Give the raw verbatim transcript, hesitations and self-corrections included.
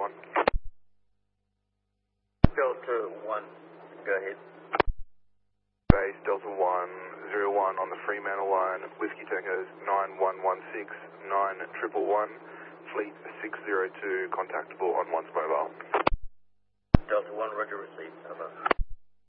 one. Delta one, go ahead. Base Delta one, zero one on the Fremantle line, Whiskey Tango's nine one one six, nine triple one, Fleet six zero two, contactable on one's mobile. Delta one, roger, received, over.